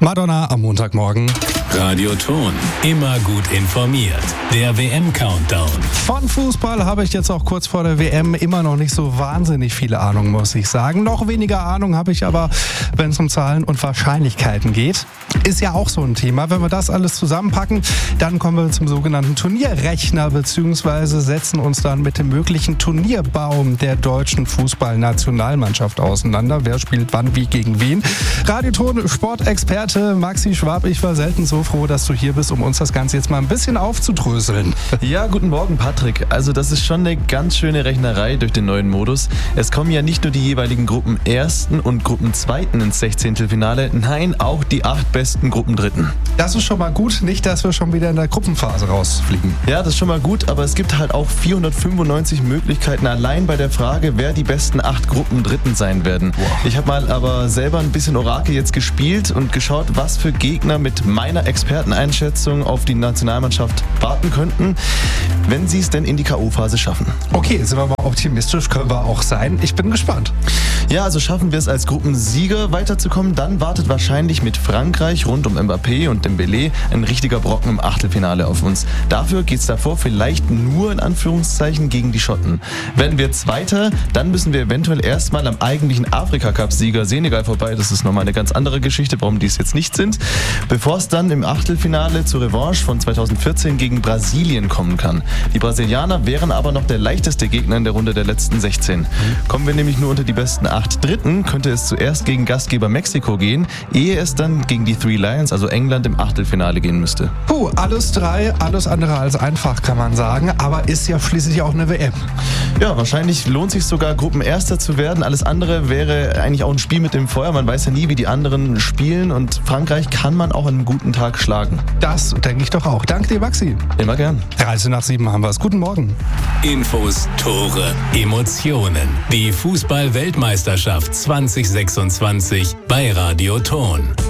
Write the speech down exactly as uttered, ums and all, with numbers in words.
Madonna am Montagmorgen. Radio Ton, immer gut informiert. Der W M-Countdown. Von Fußball habe ich jetzt auch kurz vor der W M immer noch nicht so wahnsinnig viele Ahnung, muss ich sagen. Noch weniger Ahnung habe ich aber, wenn es um Zahlen und Wahrscheinlichkeiten geht. Ist ja auch so ein Thema. Wenn wir das alles zusammenpacken, dann kommen wir zum sogenannten Turnierrechner, beziehungsweise setzen uns dann mit dem möglichen Turnierbaum der deutschen Fußballnationalmannschaft auseinander. Wer spielt wann, wie, gegen wen? Radioton Sportexperte Maxi Schwab, ich war selten so froh, dass du hier bist, um uns das Ganze jetzt mal ein bisschen aufzudröseln. Ja, guten Morgen, Patrick. Also das ist schon eine ganz schöne Rechnerei durch den neuen Modus. Es kommen ja nicht nur die jeweiligen Gruppenersten und Gruppenzweiten ins Sechzehntelfinale, nein, auch die acht besten Gruppendritten. Das ist schon mal gut, nicht, dass wir schon wieder in der Gruppenphase rausfliegen. Ja, das ist schon mal gut, aber es gibt halt auch vierhundertfünfundneunzig Möglichkeiten allein bei der Frage, wer die besten acht Gruppendritten sein werden. Wow. Ich habe mal aber selber ein bisschen Orakel jetzt gespielt und geschaut, was für Gegner mit meiner Experteneinschätzung auf die Nationalmannschaft warten könnten, wenn sie es denn in die K O-Phase schaffen. Okay, sind wir mal optimistisch, können wir auch sein. Ich bin gespannt. Ja, also schaffen wir es als Gruppensieger weiterzukommen, dann wartet wahrscheinlich mit Frankreich rund um Mbappé und Dembélé ein richtiger Brocken im Achtelfinale auf uns. Dafür geht es davor vielleicht nur in Anführungszeichen gegen die Schotten. Werden wir Zweiter, dann müssen wir eventuell erstmal am eigentlichen Afrika-Cup-Sieger Senegal vorbei. Das ist nochmal eine ganz andere Geschichte, warum die es jetzt nicht sind. Bevor es dann im Achtelfinale zur Revanche von zweitausendvierzehn gegen Brasilien kommen kann. Die Brasilianer wären aber noch der leichteste Gegner in der Runde der letzten sechzehn. Kommen wir nämlich nur unter die besten acht Dritten, könnte es zuerst gegen Gastgeber Mexiko gehen, ehe es dann gegen die Three Lions, also England, im Achtelfinale gehen müsste. Puh, alles drei, alles andere als einfach, kann man sagen, aber ist ja schließlich auch eine W M. Ja, wahrscheinlich lohnt sich sogar Gruppenerster zu werden. Alles andere wäre eigentlich auch ein Spiel mit dem Feuer. Man weiß ja nie, wie die anderen spielen, und Frankreich kann man auch an einem guten Tag schlagen. Das denke ich doch auch. Danke dir, Maxi. Immer gern. dreizehn nach sieben haben wir es. Guten Morgen. Infos, Tore, Emotionen. Die Fußball-Weltmeisterschaft zwanzig sechsundzwanzig bei Radio Ton.